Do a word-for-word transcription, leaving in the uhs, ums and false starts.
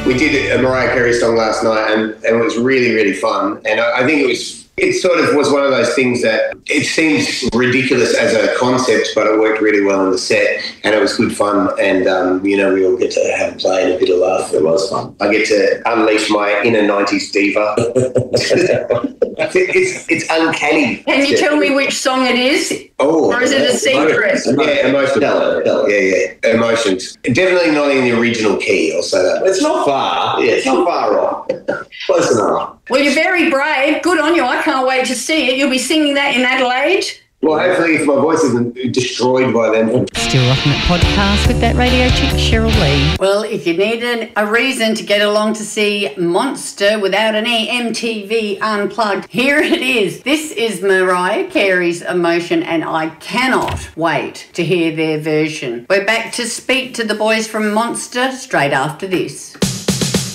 We did a Mariah Carey song last night, and, and it was really, really fun. And I, I think it was, it sort of was one of those things that it seems ridiculous as a concept, but it worked really well in the set, and it was good fun. And, um, you know, we all get to have a play and a bit of laugh. It was fun. I get to unleash my inner nineties diva. it's, it's uncanny. Can you tell me which song it is? Oh, or is it a secret? Yeah, emotions. Tell it, tell it. Yeah, yeah, emotions. Definitely not in the original key, I'll say that. It's not far. Yeah. It's not far off. Close enough. Well, you're very brave. Good on you. I can't wait to see it. You'll be singing that in Adelaide. Well, hopefully if my voice isn't destroyed by then. Still Rocking It podcast with that radio chick, Cheryl Lee. Well, if you need an, a reason to get along to see Monster without an E, M T V Unplugged, here it is. This is Mariah Carey's Emotion, and I cannot wait to hear their version. We're back to speak to the boys from Monster straight after this.